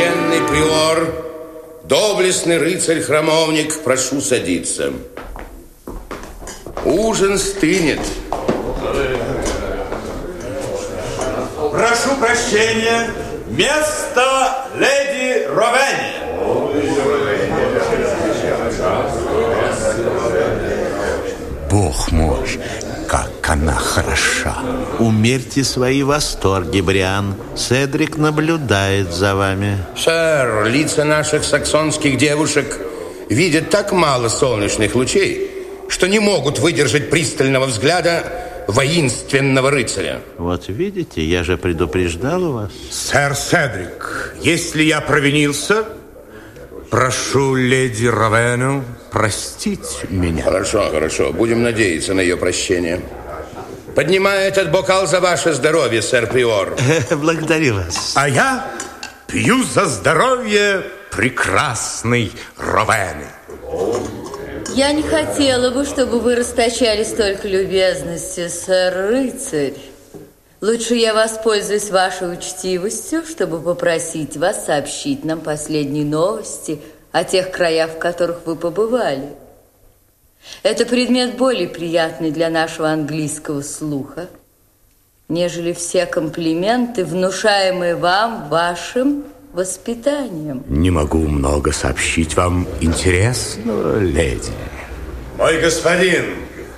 Почтенный приор, доблестный рыцарь-храмовник, прошу садиться. Ужин стынет. Прошу прощения, место леди Ровени. Бог мой, как она хороша. Умерьте свои восторги, Бриан. Седрик наблюдает за вами. Сэр, лица наших саксонских девушек видят так мало солнечных лучей, что не могут выдержать пристального взгляда воинственного рыцаря. Вот видите, я же предупреждал вас. Сэр Седрик, если я провинился, прошу леди Ровену простить меня. Хорошо, хорошо. Будем надеяться на ее прощение. Поднимаю этот бокал за ваше здоровье, сэр приор. Благодарю вас. А я пью за здоровье прекрасной Ровены. Я не хотела бы, чтобы вы расточали столько любезности, сэр-рыцарь. Лучше я воспользуюсь вашей учтивостью, чтобы попросить вас сообщить нам последние новости о тех краях, в которых вы побывали. Это предмет более приятный для нашего английского слуха, нежели все комплименты, внушаемые вам вашим воспитанием. Не могу много сообщить вам интересного, леди. Мой господин,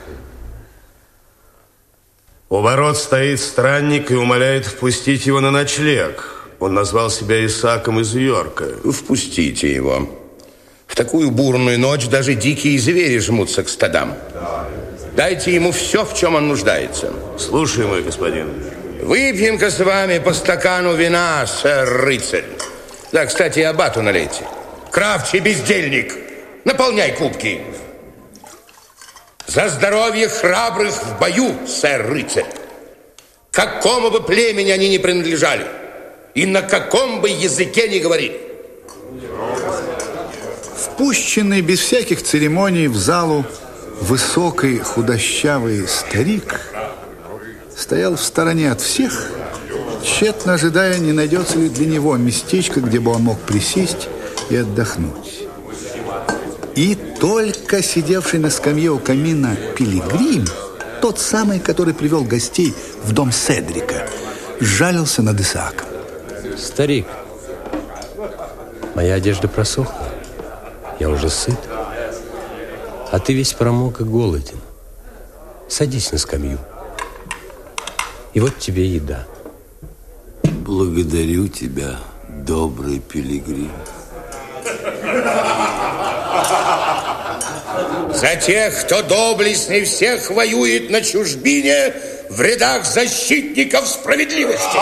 у ворот стоит странник и умоляет впустить его на ночлег. Он назвал себя Исааком из Йорка. Впустите его. В такую бурную ночь даже дикие звери жмутся к стадам. Дайте ему все, в чем он нуждается. Слушай, мой господин. Выпьем-ка с вами по стакану вина, сэр-рыцарь. Да, кстати, и аббату налейте. Кравчий бездельник, наполняй кубки. За здоровье храбрых в бою, сэр-рыцарь. Какому бы племени они ни принадлежали, и на каком бы языке ни говорили. Впущенный без всяких церемоний в залу высокий худощавый старик стоял в стороне от всех, тщетно ожидая, не найдется ли для него местечко, где бы он мог присесть и отдохнуть. И только сидевший на скамье у камина пилигрим, тот самый, который привел гостей в дом Седрика, жалился над Исааком. Старик, моя одежда просохла, я уже сыт, а ты весь промок и голоден. Садись на скамью, и вот тебе еда. Благодарю тебя, добрый пилигрим. За тех, кто доблестней всех воюет на чужбине в рядах защитников справедливости.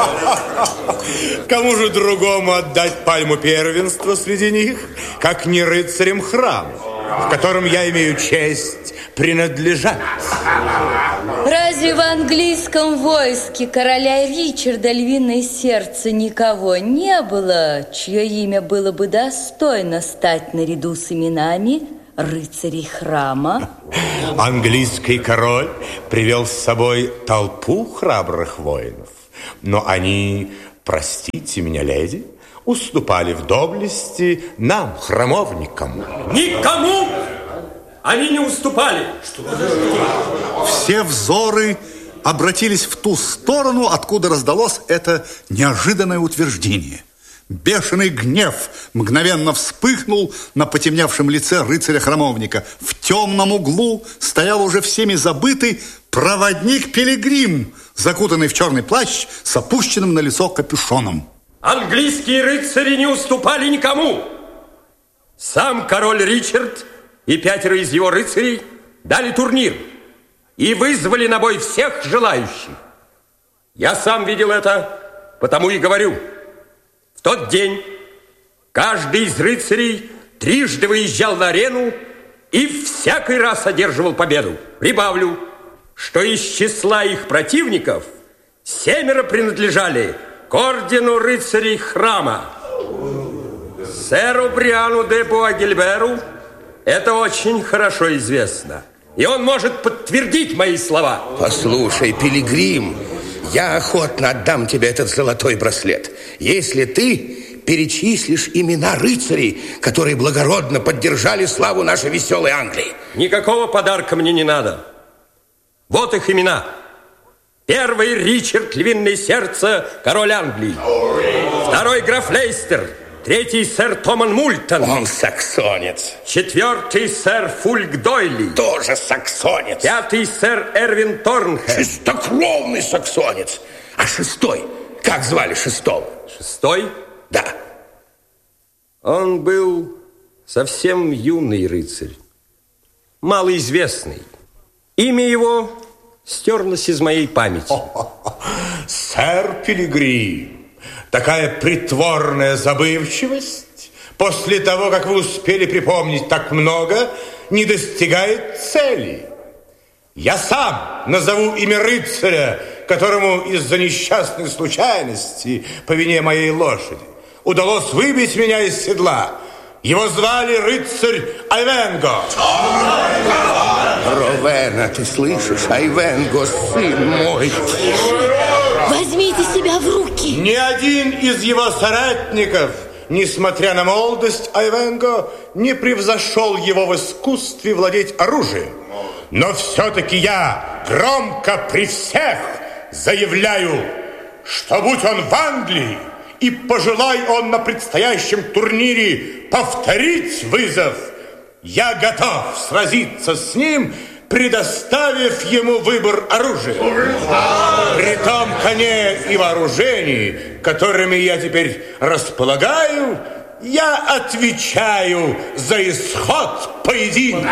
Кому же другому отдать пальму первенства среди них, как не рыцарям храма, в котором я имею честь принадлежать? Разве в английском войске короля Ричарда львиное сердце никого не было, чье имя было бы достойно стать наряду с именами рыцарей храма? Английский король привел с собой толпу храбрых воинов, но они, простите меня, леди, уступали в доблести нам, храмовникам. Никому они не уступали. Все взоры обратились в ту сторону, откуда раздалось это неожиданное утверждение. Бешеный гнев мгновенно вспыхнул на потемневшем лице рыцаря-храмовника. В темном углу стоял уже всеми забытый проводник-пилигрим, закутанный в черный плащ с опущенным на лицо капюшоном. Английские рыцари не уступали никому. Сам король Ричард и 5 из его рыцарей дали турнир и вызвали на бой всех желающих. Я сам видел это, потому и говорю. В тот день каждый из рыцарей трижды выезжал на арену и всякий раз одерживал победу. Прибавлю, что из числа их противников 7 принадлежали к ордену рыцарей храма. Сэру Бриану де Буагильберу это очень хорошо известно, и он может подтвердить мои слова. Послушай, пилигрим, я охотно отдам тебе этот золотой браслет, если ты перечислишь имена рыцарей, которые благородно поддержали славу нашей веселой Англии. Никакого подарка мне не надо. Вот их имена. Первый Ричард, львиное сердце, король Англии. Второй граф Лейстер. Третий сэр Томан Мультон. Он саксонец. Четвертый сэр Фульк Дойли. Тоже саксонец. Пятый сэр Эрвин Торнхэм. Чистокровный саксонец. А шестой? Как звали шестого? Шестой? Да. Он был совсем юный рыцарь. Малоизвестный. Имя его стерлось из моей памяти. Сэр Пилигрим. Такая притворная забывчивость после того, как вы успели припомнить так много, не достигает цели. Я сам назову имя рыцаря, которому из-за несчастной случайности по вине моей лошади удалось выбить меня из седла. Его звали рыцарь Айвенго. Ровена, ты слышишь? Айвенго, сын мой. Возьмите себя в руки. Ни один из его соратников, несмотря на молодость Айвенго, не превзошел его в искусстве владеть оружием. Но все-таки я громко при всех заявляю, что будь он в Англии, и пожелай он на предстоящем турнире повторить вызов, я готов сразиться с ним, предоставив ему выбор оружия. При том коне и вооружении, которыми я теперь располагаю, я отвечаю за исход поединка.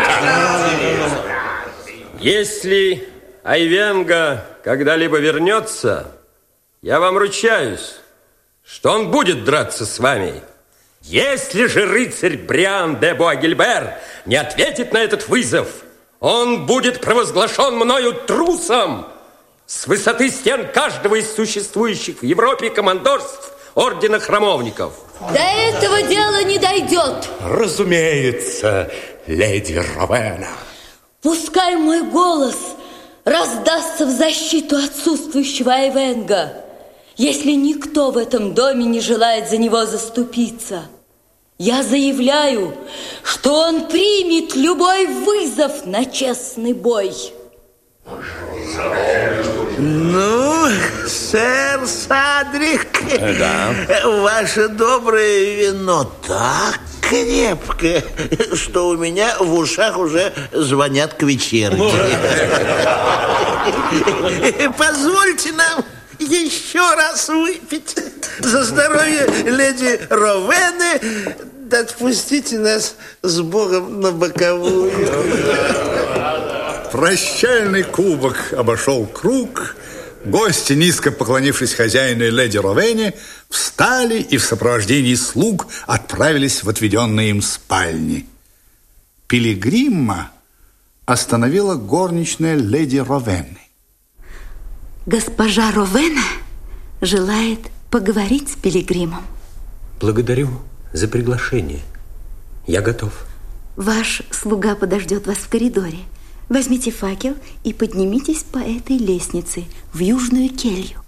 Если Айвенго когда-либо вернется, я вам ручаюсь, что он будет драться с вами. Если же рыцарь Бриан де Буагильбер не ответит на этот вызов, он будет провозглашен мною трусом с высоты стен каждого из существующих в Европе командорств ордена храмовников. До этого дела не дойдет. Разумеется, леди Ровена. Пускай мой голос раздастся в защиту отсутствующего Айвенго, если никто в этом доме не желает за него заступиться. Я заявляю, что он примет любой вызов на честный бой. Ну, сэр Садрик, Да. Ваше доброе вино так крепко, что у меня в ушах уже звонят к вечерне. Позвольте нам еще раз выпить за здоровье леди Ровены. Да отпустите нас с Богом на боковую. Прощальный кубок обошел круг. Гости, низко поклонившись хозяину и леди Ровене, встали и в сопровождении слуг отправились в отведенные им спальни. Пилигрима остановила горничная леди Ровены. Госпожа Ровена желает поговорить с Пилигримом. Благодарю за приглашение. Я готов. Ваш слуга подождет вас в коридоре. Возьмите факел и поднимитесь по этой лестнице в южную келью.